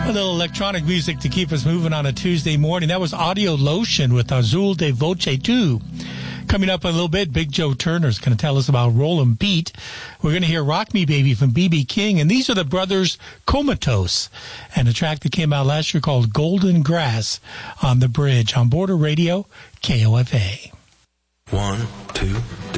A little electronic music to keep us moving on a Tuesday morning. That was Audio Lotion with Azul de Voce 2. Coming up in a little bit, Big Joe Turner's going to tell us about Rollin' Beat. We're going to hear Rock Me Baby from B.B. King. And these are the brothers Comatose. And a track that came out last year called Golden Grass on the Bridge on Border Radio, KOFA. 1, 2,